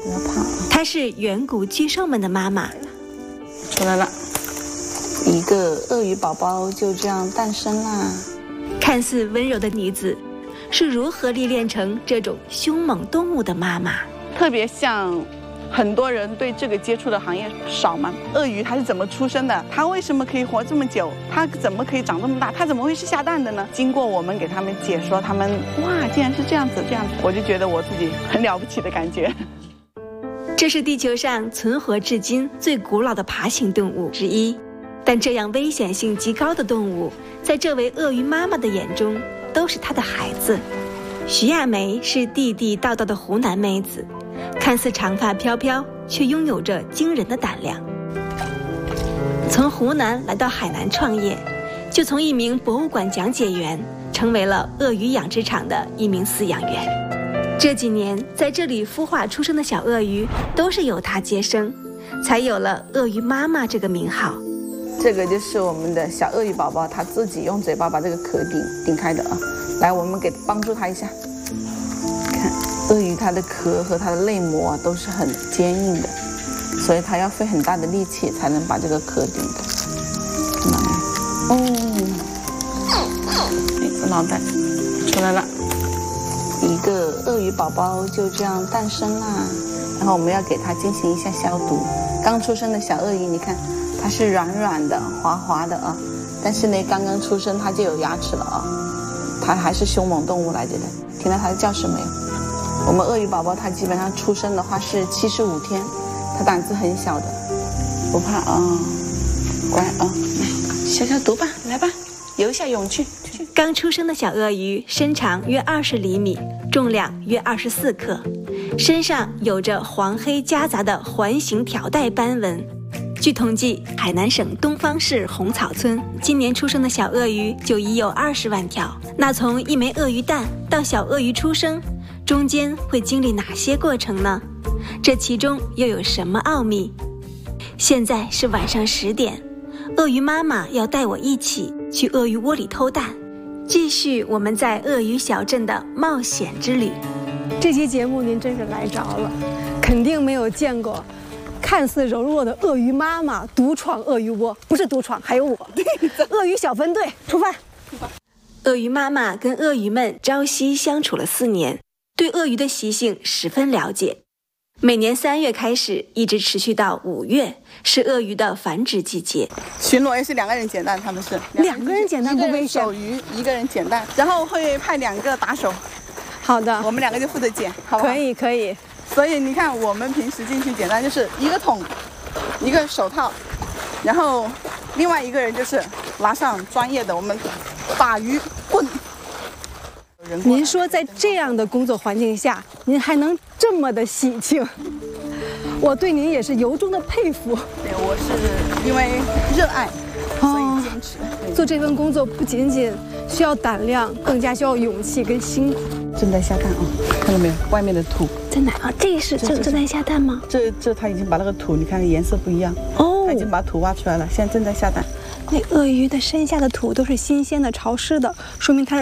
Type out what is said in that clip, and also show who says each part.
Speaker 1: 不要怕。
Speaker 2: 她是远古巨兽们的妈妈。
Speaker 1: 出来了，一个鳄鱼宝宝就这样诞生啦。
Speaker 2: 看似温柔的女子，是如何历练成这种凶猛动物的妈妈？
Speaker 3: 特别像很多人对这个接触的行业少嘛。鳄鱼它是怎么出生的？它为什么可以活这么久？它怎么可以长这么大？它怎么会是下蛋的呢？经过我们给他们解说，他们哇，竟然是这样子，我就觉得我自己很了不起的感觉。
Speaker 2: 这是地球上存活至今最古老的爬行动物之一，但这样危险性极高的动物，在这位鳄鱼妈妈的眼中，都是她的孩子。徐亚梅是地地道道的湖南妹子，看似长发飘飘，却拥有着惊人的胆量。从湖南来到海南创业，就从一名博物馆讲解员，成为了鳄鱼养殖场的一名饲养员。这几年，在这里孵化出生的小鳄鱼，都是由她接生，才有了鳄鱼妈妈这个名号。
Speaker 1: 这个就是我们的小鳄鱼宝宝，他自己用嘴巴把这个壳顶开的啊。来，我们帮助他一下。看，鳄鱼它的壳和它的内膜啊都是很坚硬的，所以它要费很大的力气才能把这个壳顶的。脑袋出来了，一个鳄鱼宝宝就这样诞生啦。然后我们要给它进行一下消毒。刚出生的小鳄鱼，你看它是软软的、滑滑的啊，但是呢，刚刚出生它就有牙齿了啊。它还是凶猛动物来着的，听到它的叫声没有？我们鳄鱼宝宝它基本上出生的话是75天，它胆子很小的，不怕啊，乖啊，消消毒吧，来吧，游一下泳去。
Speaker 2: 刚出生的小鳄鱼身长约20厘米，重量约24克，身上有着黄黑夹杂的环形条带斑纹。据统计，海南省东方市红草村今年出生的小鳄鱼就已有20万条。那从一枚鳄鱼蛋到小鳄鱼出生，中间会经历哪些过程呢？这其中又有什么奥秘？现在是晚上10点，鳄鱼妈妈要带我一起去鳄鱼窝里偷蛋，继续我们在鳄鱼小镇的冒险之旅。
Speaker 4: 这期节目您真是来着了，肯定没有见过看似柔弱的鳄鱼妈妈独闯鳄鱼窝，不是独闯，还有我。鳄鱼小分队出发。
Speaker 2: 鳄鱼妈妈跟鳄鱼们朝夕相处了4年，对鳄鱼的习性十分了解。每年3月开始，一直持续到5月，是鳄鱼的繁殖季节。
Speaker 3: 巡逻也是2个人捡蛋，他们是
Speaker 4: 2个人捡蛋不危险，
Speaker 3: 守鱼1个人捡蛋，然后会派2个打手。
Speaker 4: 好的，
Speaker 3: 我们2个就负责捡，好不好？
Speaker 4: 可以。
Speaker 3: 所以你看，我们平时进去捡蛋就是一个桶，一个手套，然后另外1个人就是拿上专业的我们打鱼棍。
Speaker 4: 您说在这样的工作环境下，您还能这么的喜庆，我对您也是由衷的佩服。
Speaker 3: 对，我是因为热爱，所以坚持。
Speaker 4: 做这份工作不仅仅需要胆量，更加需要勇气跟辛苦。
Speaker 1: 正在下蛋啊，看到没有？外面的土
Speaker 4: 在哪啊？这是正在下蛋吗？
Speaker 1: 这它已经把那个土，你看颜色不一样
Speaker 4: 哦，
Speaker 1: 它已经把土挖出来了，现在正在下蛋。
Speaker 4: 那鳄鱼的身下的土都是新鲜的、潮湿的，说明它